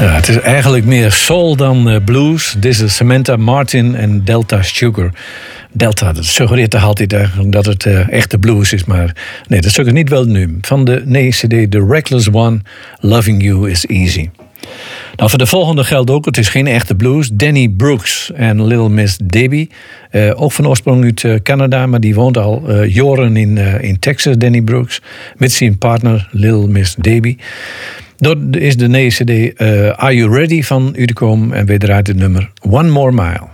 Het is eigenlijk meer soul dan blues. Dit is Samantha Martin en Delta Sugar. Delta, dat suggereert toch altijd eigenlijk dat het echte blues is. Maar nee, dat is niet wel nu. Van de CD The Reckless One, Loving You is Easy. Nou, voor de volgende geldt ook, het is geen echte blues. Danny Brooks en Little Miss Debbie. Ook van oorsprong uit Canada, maar die woont al jaren in Texas, Danny Brooks. Met zijn partner Little Miss Debbie. Dat is de CD Are You Ready van uitgekomen en we draaien het nummer One More Mile.